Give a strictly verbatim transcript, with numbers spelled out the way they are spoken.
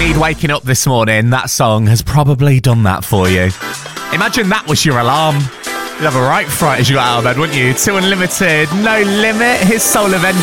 need waking up this morning, that song has probably done that for you. Imagine that was your alarm. You'd have a right fright as you got out of bed, wouldn't you? Two Unlimited, No Limit, his Soul Avenger.